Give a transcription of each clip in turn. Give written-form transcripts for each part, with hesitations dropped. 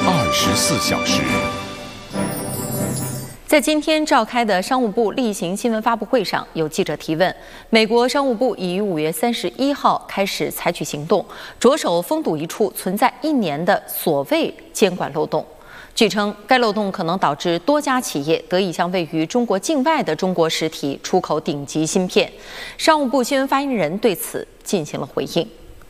24小时。 在今天召开的商务部例行新闻发布会上，有记者提问：美国商务部已于5月31号开始采取行动，着手封堵一处存在1年的所谓监管漏洞。据称，该漏洞可能导致多家企业得以向位于中国境外的中国实体出口顶级芯片。商务部新闻发言人对此进行了回应。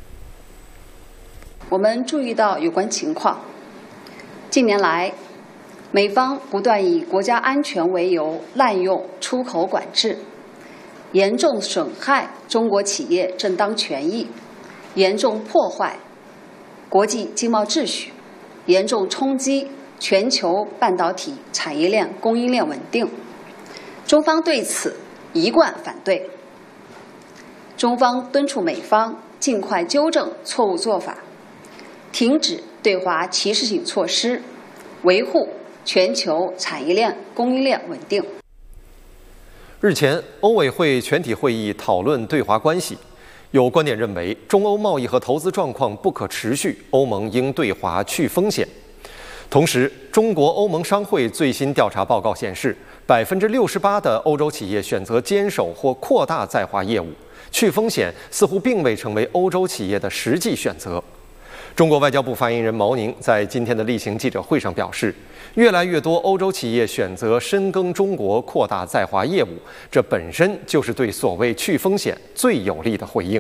我们注意到有关情况，近年来，美方不断以国家安全为由滥用出口管制，严重损害中国企业正当权益，严重破坏国际经贸秩序，严重冲击全球半导体产业链供应链稳定。中方对此一贯反对。中方敦促美方尽快纠正错误做法，停止对华歧视性措施，维护全球产业链供应链稳定。 日前，欧委会全体会议讨论对华关系，有观点认为，中欧贸易和投资状况不可持续，欧盟应对华去风险。同时，中国欧盟商会最新调查报告显示，68%的欧洲企业选择坚守或扩大在华业务，去风险似乎并未成为欧洲企业的实际选择。中国外交部发言人毛宁在今天的例行记者会上表示，越来越多欧洲企业选择深耕中国，扩大在华业务，这本身就是对所谓去风险最有力的回应。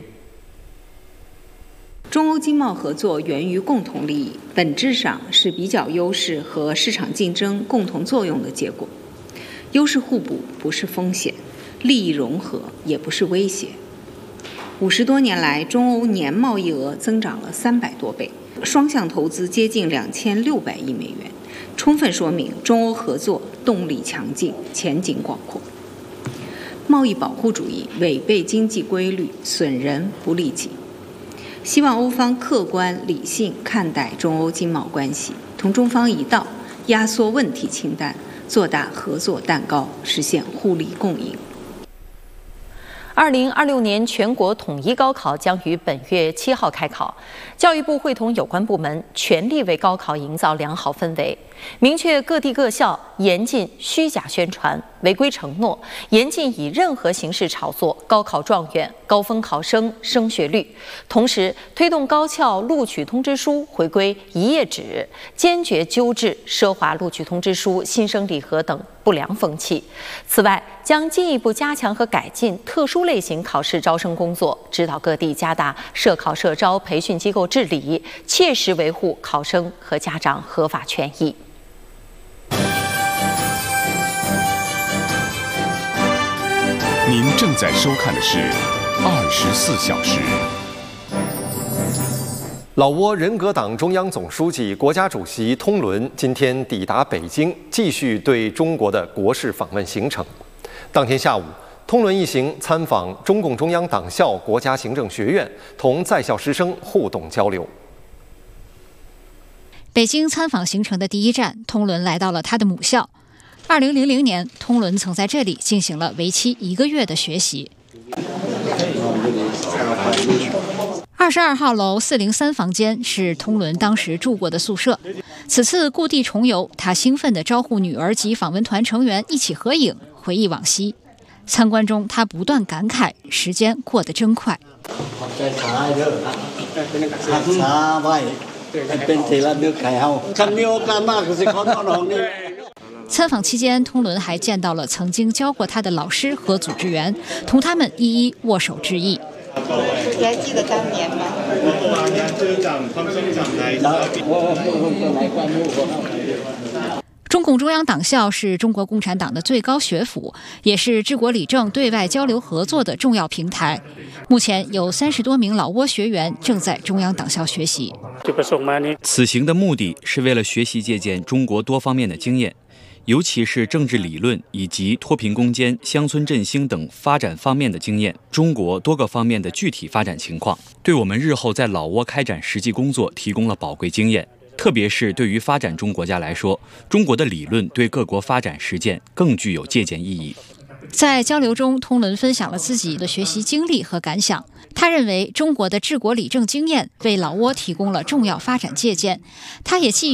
中欧经贸合作源于共同利益，本质上是比较优势和市场竞争共同作用的结果。优势互补不是风险，利益融合也不是威胁。50多年来，中欧年贸易额增长了300多倍，双向投资接近2600亿美元，充分说明中欧合作动力强劲，前景广阔。贸易保护主义违背经济规律，损人不利己。希望欧方客观理性看待中欧经贸关系，同中方一道压缩问题清单，做大合作蛋糕，实现互利共赢。 2026年全国统一高考将于本月7号开考，教育部会同有关部门全力为高考营造良好氛围，明确各地各校严禁虚假宣传、违规承诺，严禁以任何形式炒作高考状元、高分考生升学率，同时推动高校录取通知书回归一页纸，坚决纠治奢华录取通知书、新生礼盒等不良风气。此外，将进一步加强和改进特殊类型考试招生工作，指导各地加大涉考涉招培训机构治理，切实维护考生和家长合法权益。 您正在收看的是24小时。 老挝人格党中央总书记、国家主席通伦今天抵达北京，继续对中国的国事访问行程。当天下午，通伦一行参访中共中央党校国家行政学院，同在校师生互动交流。 北京参访行程的第一站，通伦来到了他的母校。2000年，通伦曾在这里进行了为期1个月的学习。22号楼403房间是通伦当时住过的宿舍。此次故地重游，他兴奋地招呼女儿及访问团成员一起合影，回忆往昔。参观中，他不断感慨时间过得真快。参访期间，通伦还见到了曾经教过他的老师和组织员，同他们一一握手致意。 你还记得当年吗？ 中共中央党校是中国共产党的最高学府，也是治国理政对外交流合作的重要平台。目前有30多名老挝学员正在中央党校学习。 此行的目的是为了学习借鉴中国多方面的经验，尤其是政治理论以及脱贫攻坚、乡村振兴等发展方面的经验，中国多个方面的具体发展情况，对我们日后在老挝开展实际工作提供了宝贵经验。特别是对于发展中国家来说，中国的理论对各国发展实践更具有借鉴意义。 在交流中，通伦分享了自己的学习经历和感想。他认为中国的治国理政经验为老挝提供了重要发展借鉴，他也寄